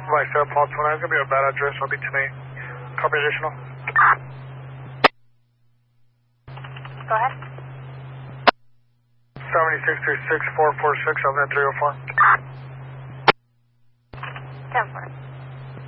By 7 Paul 29, it's going to be a bad address. I'll be tonight. Copy additional. Go ahead. 7636 446, I'll be at 304.